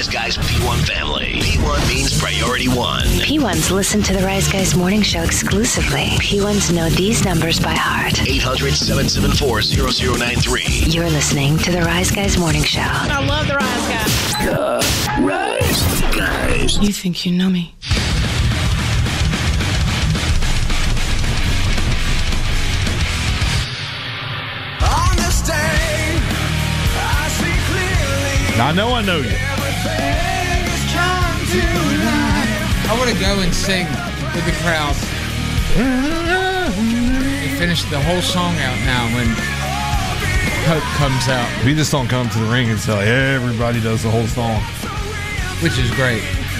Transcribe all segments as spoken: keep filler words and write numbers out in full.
Rise Guys P one family. P one means priority one. P ones listen to the Rise Guys morning show exclusively. P ones know these numbers by heart. eight hundred, seven seven four, zero zero nine three. You're listening to the Rise Guys morning show. I love the Rise Guys. The Rise Guys. You think you know me? Now, I know I know you. I want to go and sing with the crowd. They finished the whole song out now when Hope comes out. We just don't come to the ring and say, hey, everybody does the whole song. Which is great.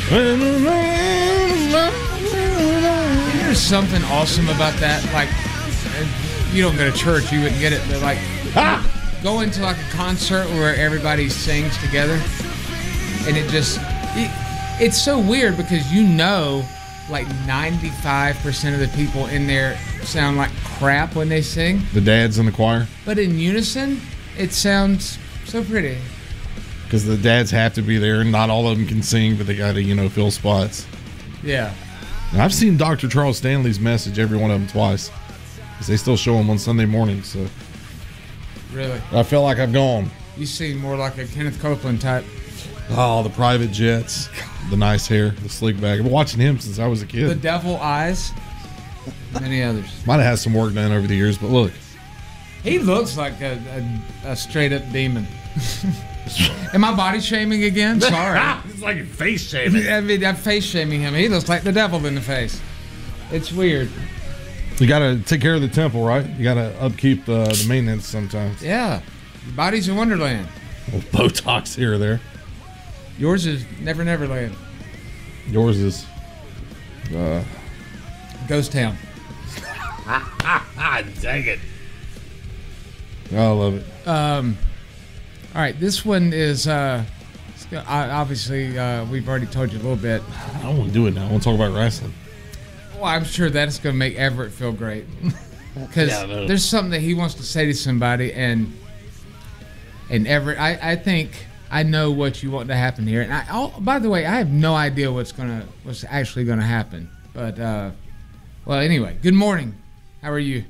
There's something awesome about that. Like, you don't go to church, you wouldn't get it. But like, ah! Go into like a concert where everybody sings together, and it just it, it's so weird because you know like ninety-five percent of the people in there sound like crap when they sing. The dads in the choir? But in unison, it sounds so pretty. Because the dads have to be there, and not all of them can sing, but they got to, you know, fill spots. Yeah. And I've seen Doctor Charles Stanley's message, every one of them, twice. Because they still show them on Sunday mornings, so... Really? I feel like I've gone. You seem more like a Kenneth Copeland type. Oh, the private jets, the nice hair, the slick back. I've been watching him since I was a kid. The devil eyes. Many others. Might have had some work done over the years, but look. He looks like a, a, a straight-up demon. Am I body shaming again? Sorry. It's like face shaming. I mean, I'm face shaming him. He looks like the devil in the face. It's weird. You got to take care of the temple, right? You got to upkeep the, the maintenance sometimes. Yeah. Your body's a wonderland. Well, Botox here or there. Yours is Never Never Land. Yours is uh, Ghost Town. Dang it. I love it. Um, all right, this one is uh, obviously uh, we've already told you a little bit. I don't want to do it now. I want to talk about wrestling. Well, I'm sure that's going to make Everett feel great. Because yeah, there's something that he wants to say to somebody, and and Everett, I, I think I know what you want to happen here. And I, oh, by the way, I have no idea what's gonna what's actually going to happen. But uh, well, anyway, good morning. How are you?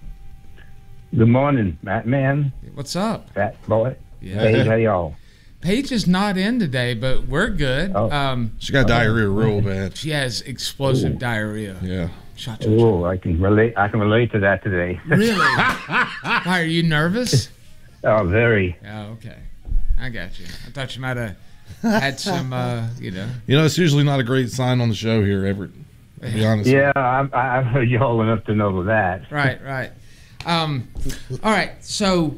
Good morning, Matt Man. What's up, Fat Boy? Yeah. Hey, how y'all? Paige is not in today, but we're good. Oh. Um, she got diarrhea real bad. She has explosive Ooh. diarrhea. Yeah. Oh, I can relate. I can relate to that today. Really? Why, are you nervous? Oh, very. Oh, okay. I got you. I thought you might have had some, uh, you know. You know, it's usually not a great sign on the show here, Everett. To be honest. Yeah, I've, I've heard y'all enough to know that. Right, right. Um, all right, so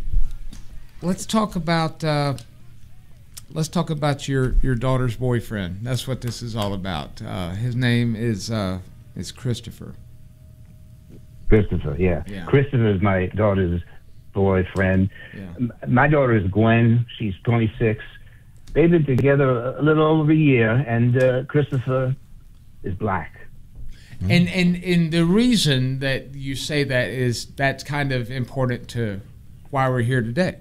let's talk about uh, let's talk about your, your daughter's boyfriend. That's what this is all about. Uh, his name is uh, is Christopher. Christopher, yeah. yeah. Christopher is my daughter's boyfriend. Yeah. My daughter is Gwen. She's twenty-six. They've been together a little over a year, and uh, Christopher is black. And, and and the reason that you say that is that's kind of important to why we're here today.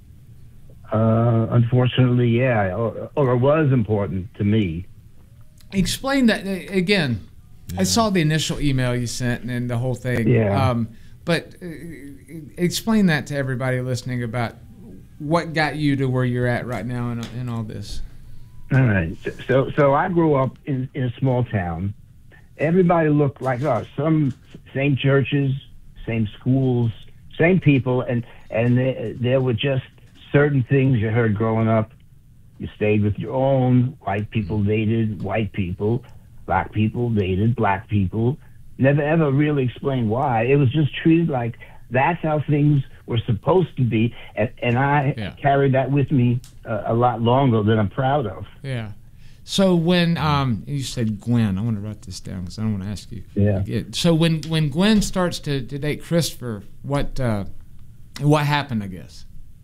Uh, unfortunately, yeah, or, or it was important to me. Explain that again. Yeah. I saw the initial email you sent and, and the whole thing. Yeah. Um, but uh, explain that to everybody listening about what got you to where you're at right now in, in all this. All right. So, so I grew up in, in a small town. Everybody looked like us. Some same churches, same schools, same people, and and there, there were just certain things you heard growing up. You stayed with your own. White people dated white people. Black people dated black people. Never ever really explained why. It was just treated like that's how things were supposed to be, and, and I yeah. carried that with me uh, a lot longer than I'm proud of. Yeah. So when um, you said Gwen, I want to write this down because I don't want to ask you. Yeah. So when, when Gwen starts to, to date Christopher, what uh, what happened? I guess.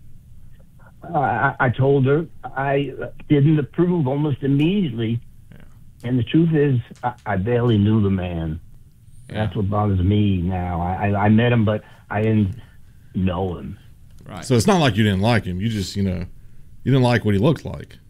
Uh, I, I told her I didn't approve almost immediately, yeah. and the truth is, I, I barely knew the man. Yeah. That's what bothers me now. I, I I met him, but I didn't know him. Right. So it's not like you didn't like him. You just, you know, you didn't like what he looked like.